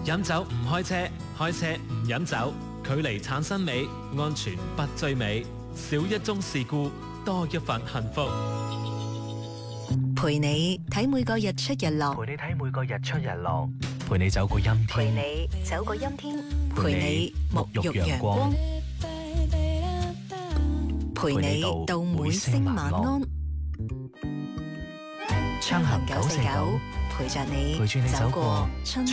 飲酒唔開車，開車唔飲酒，距離產生美，安全不追尾，少一宗事故，多一份幸福。 陪你睇每個日出日落， 陪你睇每個日出日落，陪你走過陰天， 陪你走過陰天，陪你沐浴陽光，陪你到每聲晚安。 昌行949， 陪着你陪住你走過春